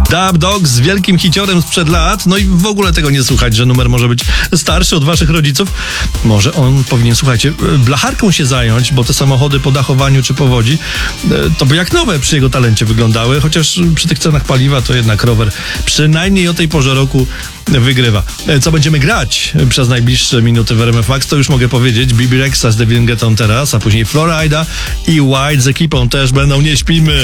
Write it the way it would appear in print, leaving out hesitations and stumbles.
Dub Dog z wielkim hiciorem sprzed lat, no i w ogóle tego nie słuchać, że numer może być starszy od waszych rodziców. Może on powinien, słuchajcie, blacharką się zająć, bo te samochody po dachowaniu czy po Łodzi, to by jak nowe przy jego talencie wyglądały, chociaż przy tych cenach paliwa to jednak rower przynajmniej o tej porze roku wygrywa. Co będziemy grać przez najbliższe minuty w RMF Max, to już mogę powiedzieć. Bibi Rexha z Devin Getton teraz, a później Florida i White z ekipą też będą Nie śpimy.